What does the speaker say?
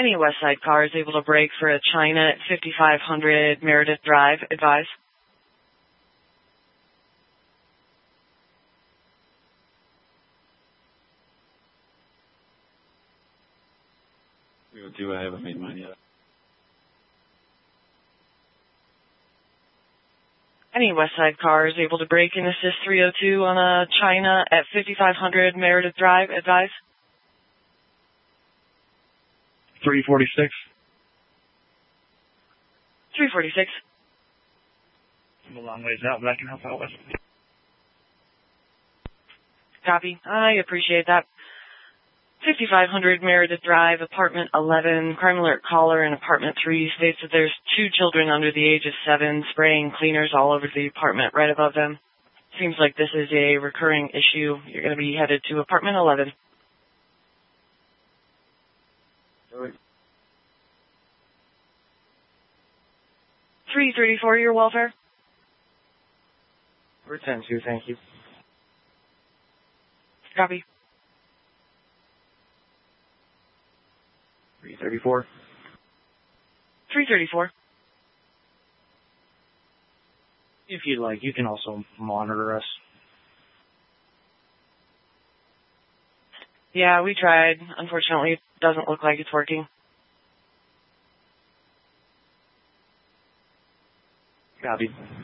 Any West Side car is able to brake for a China at 5500 Meredith Drive. Advise. I haven't made mine yet. Any West Side car is able to brake and assist 302 on a China at 5500 Meredith Drive. Advise. 346. 346. I'm a long ways out, but I can help out with. Copy. I appreciate that. 5500 Meredith Drive, apartment 11, crime alert caller in apartment 3 states that there's 2 children under the age of 7 spraying cleaners all over the apartment right above them. Seems like this is a recurring issue. You're going to be headed to apartment 11. 334, your welfare. Return to, thank you. Copy. 334. 334. If you'd like, you can also monitor us. Yeah, we tried. Unfortunately, it doesn't look like it's working. Copy.